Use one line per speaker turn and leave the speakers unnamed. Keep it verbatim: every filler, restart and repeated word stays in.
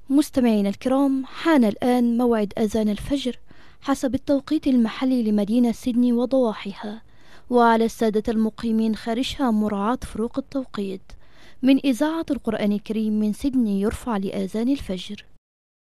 مستمعينا الكرام، حان الآن موعد أذان الفجر حسب التوقيت المحلي لمدينة سيدني وضواحيها، وعلى السادة المقيمين خارجها مراعاة فروق التوقيت. من إذاعة القرآن الكريم من سيدني يرفع لآذان الفجر.